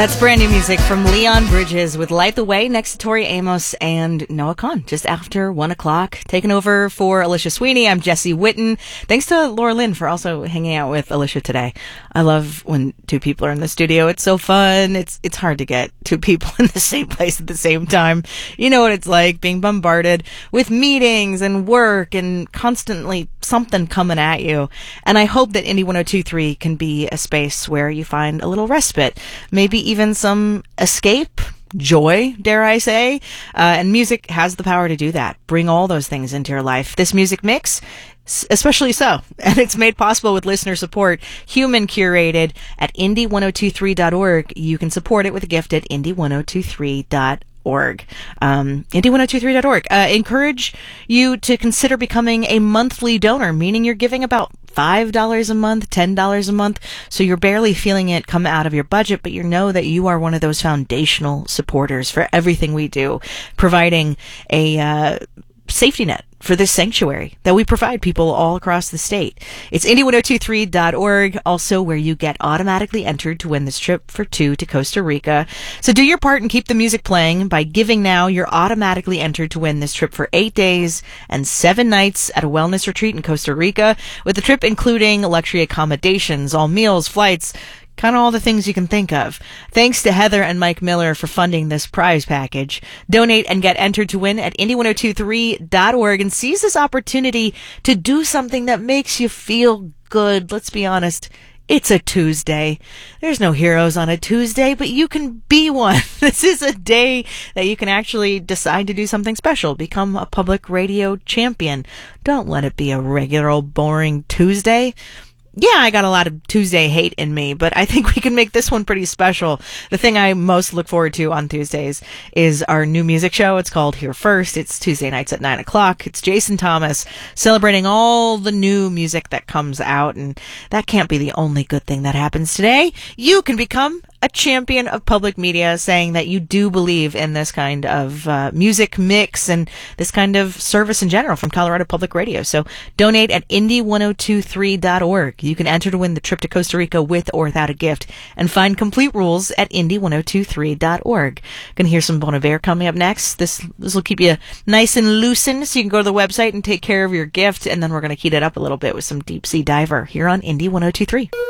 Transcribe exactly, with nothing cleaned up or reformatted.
That's brand new music from Leon Bridges with Light the Way next to Tori Amos and Noah Kahn just after one o'clock. Taking over for Alicia Sweeney, I'm Jesse Witten. Thanks to Laura Lynn for also hanging out with Alicia today. I love when two people are in the studio. It's so fun. It's it's hard to get two people in the same place at the same time. You know what it's like, being bombarded with meetings and work and constantly something coming at you. And I hope that Indie one oh two point three can be a space where you find a little respite, maybe even some escape, joy, dare I say. Uh, and music has the power to do that. Bring all those things into your life. This music mix, especially so. And it's made possible with listener support, human curated at indie one oh two three dot org. You can support it with a gift at indie one oh two three dot org. Um, indie one oh two three dot org. Uh, encourage you to consider becoming a monthly donor, meaning you're giving about five dollars a month, ten dollars a month, so you're barely feeling it come out of your budget, but you know that you are one of those foundational supporters for everything we do, providing a uh, safety net for this sanctuary that we provide people all across the state. It's indie one oh two three dot org, also where you get automatically entered to win this trip for two to Costa Rica. So do your part and keep the music playing. By giving now, you're automatically entered to win this trip for eight days and seven nights at a wellness retreat in Costa Rica, with the trip including luxury accommodations, all meals, flights, kind of all the things you can think of. Thanks to Heather and Mike Miller for funding this prize package. Donate and get entered to win at indie one oh two three dot org and seize this opportunity to do something that makes you feel good. Let's be honest. It's a Tuesday. There's no heroes on a Tuesday, but you can be one. This is a day that you can actually decide to do something special. Become a public radio champion. Don't let it be a regular old boring Tuesday. Yeah, I got a lot of Tuesday hate in me, but I think we can make this one pretty special. The thing I most look forward to on Tuesdays is our new music show. It's called Here First. It's Tuesday nights at nine o'clock. It's Jason Thomas celebrating all the new music that comes out, and that can't be the only good thing that happens today. You can become a champion of public media, saying that you do believe in this kind of uh, music mix and this kind of service in general from Colorado Public Radio. So donate at indie one oh two three dot org. You can enter to win the trip to Costa Rica with or without a gift, and find complete rules at indie one oh two three dot org. Gonna hear some Bon Iver coming up next. This this will keep you nice and loosened, so you can go to the website and take care of your gift, and then we're gonna heat it up a little bit with some Deep Sea Diver here on Indie one oh two three.